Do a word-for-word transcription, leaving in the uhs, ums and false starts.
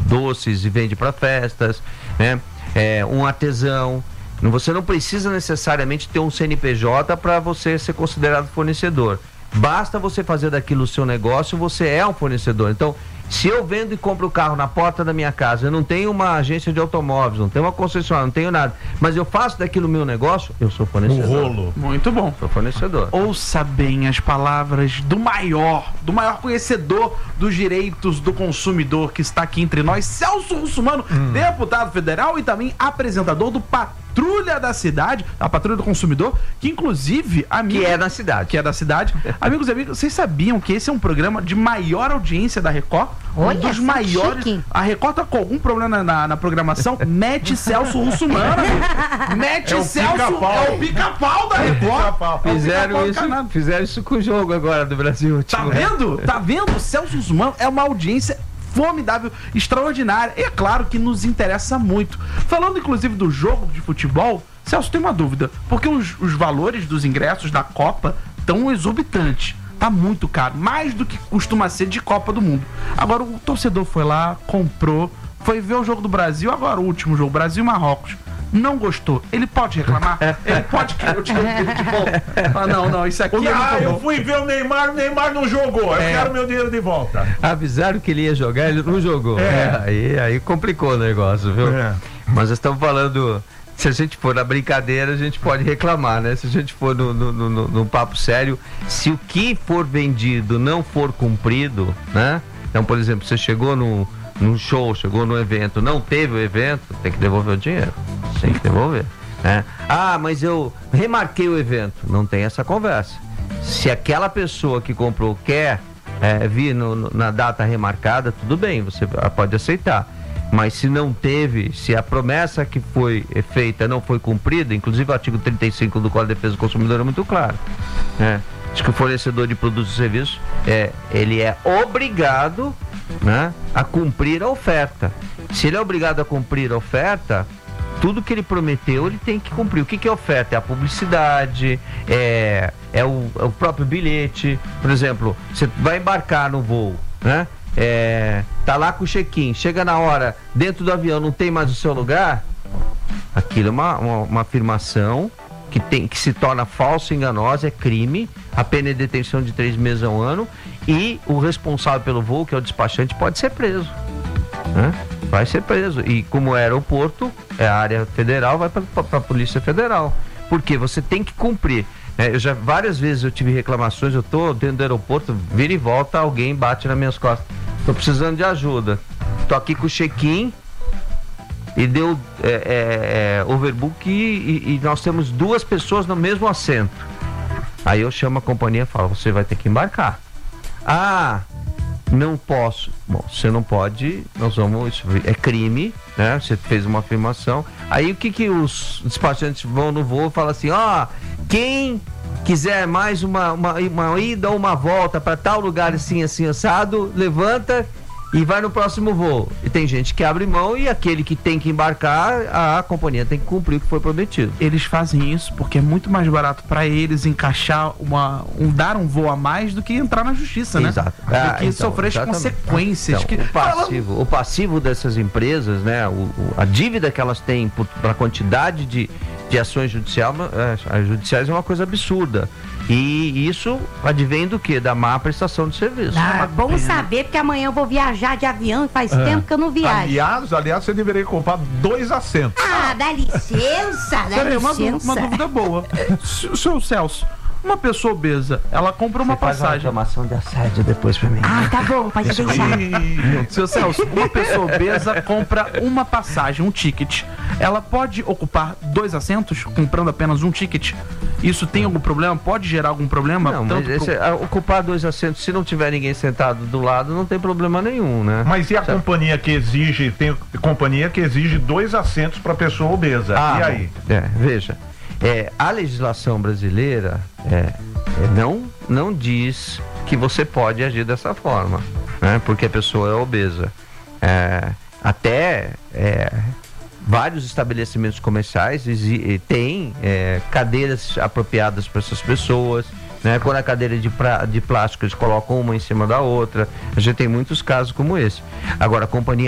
doces e vende para festas, né? É, um artesão. Você não precisa necessariamente ter um C N P J para você ser considerado fornecedor. Basta você fazer daquilo o seu negócio, você é um fornecedor. Então, se eu vendo e compro o carro na porta da minha casa, eu não tenho uma agência de automóveis, não tenho uma concessionária, não tenho nada, mas eu faço daquilo o meu negócio, eu sou fornecedor. Um rolo. Muito bom. Sou fornecedor. Ouça bem as palavras do maior, do maior conhecedor dos direitos do consumidor que está aqui entre nós, Celso Russumano, hum. deputado federal e também apresentador do Patrulha da Cidade, a Patrulha do Consumidor, que inclusive... Amigo, que é da cidade. Que é da cidade. Amigos e amigos, vocês sabiam que esse é um programa de maior audiência da Record? Olha, um dos maiores. Chique. A Record tá com algum problema na, na programação? Mete Celso Russumano. Mete é Celso. É o pica-pau da Record. Fizeram, é isso, fizeram isso com o jogo agora do Brasil. Tá vendo? Tá vendo? Celso Russumano é uma audiência formidável, extraordinária. E é claro que nos interessa muito. Falando inclusive do jogo de futebol, Celso, tem uma dúvida. Porque os, os valores dos ingressos da Copa estão exorbitantes. Tá muito caro, mais do que costuma ser de Copa do Mundo. Agora o torcedor foi lá, comprou, foi ver o jogo do Brasil, agora o último jogo, Brasil e Marrocos. Não gostou. Ele pode reclamar? Ele pode querer o dinheiro dele de volta. Ah, não, não, isso aqui... Ah, eu fui ver o Neymar, o Neymar não jogou. Eu é. quero meu dinheiro de volta. Avisaram que ele ia jogar, ele não jogou. É. É, aí, aí complicou o negócio, viu? É. Mas nós estamos falando... Se a gente for na brincadeira, a gente pode reclamar, né? Se a gente for no, no, no, no papo sério, se o que for vendido não for cumprido, né? Então, por exemplo, você chegou no, num show, chegou no evento, não teve o evento, tem que devolver o dinheiro. Tem que devolver, né? Ah, mas eu remarquei o evento. Não tem essa conversa. Se aquela pessoa que comprou quer é, vir no, no, na data remarcada, tudo bem, você pode aceitar. Mas se não teve, se a promessa que foi feita não foi cumprida, inclusive o artigo trinta e cinco do Código de Defesa do Consumidor é muito claro, né? Diz que o fornecedor de produtos e serviços, é, ele é obrigado, né, a cumprir a oferta. Se ele é obrigado a cumprir a oferta, tudo que ele prometeu, ele tem que cumprir. O que, que é oferta? É a publicidade, é, é, o, é o próprio bilhete. Por exemplo, você vai embarcar no voo, né? É, tá lá com o check-in, chega na hora, dentro do avião não tem mais o seu lugar, aquilo é uma, uma, uma afirmação que, tem, que se torna falsa e enganosa, é crime, a pena é detenção de três meses a um ano e o responsável pelo voo, que é o despachante, pode ser preso, né? Vai ser preso, e como é aeroporto, é a área federal, vai para a Polícia Federal, porque você tem que cumprir. É, eu já várias vezes eu tive reclamações, eu tô dentro do aeroporto, vira e volta, alguém bate nas minhas costas. Tô precisando de ajuda. Tô aqui com o check-in e deu é, é, é, overbook e, e nós temos duas pessoas no mesmo assento. Aí eu chamo a companhia e falo, você vai ter que embarcar. Ah, não posso. Bom, você não pode, nós vamos, isso é crime, né? Você fez uma afirmação. Aí o que que os despachantes vão no voo e falam assim, ó, oh, quem quiser mais uma, uma, uma ida ou uma volta para tal lugar assim, assim, assado, levanta e vai no próximo voo. E tem gente que abre mão e aquele que tem que embarcar, a, a companhia tem que cumprir o que foi prometido. Eles fazem isso porque é muito mais barato para eles encaixar uma, um, dar um voo a mais do que entrar na justiça, né? Exato. Do ah, que então, sofrer as consequências. Então, que... o, passivo, o passivo dessas empresas, né? O, o, a dívida que elas têm por, pela quantidade de, de ações judicial, é, judiciais é uma coisa absurda. E isso advém do quê? Da má prestação de serviço. Ah, é bom saber, porque amanhã eu vou viajar de avião e faz é. tempo que eu não viajo. Aliás, aliás, você deveria comprar dois assentos. Ah, dá licença, dá Peraí, licença. Uma, uma dúvida boa. Seu Celso, uma pessoa obesa, ela compra uma você faz passagem. Uma reclamação de assédio depois pra mim. Ah, tá bom, pode deixar. Seu Celso, uma pessoa obesa compra uma passagem, um ticket. Ela pode ocupar dois assentos, comprando apenas um ticket? Isso tem algum problema? Pode gerar algum problema? Não, mas esse, pro... ocupar dois assentos, se não tiver ninguém sentado do lado, não tem problema nenhum, né? Mas e a certo? companhia que exige, tem companhia que exige dois assentos para pessoa obesa? Ah, e aí? É, veja, é, a legislação brasileira é, é, não, não diz que você pode agir dessa forma, né? Porque a pessoa é obesa. É, até é, vários estabelecimentos comerciais têm é, cadeiras apropriadas para essas pessoas, né? Quando a cadeira de, pra, de plástico eles colocam uma em cima da outra. A gente tem muitos casos como esse. Agora a companhia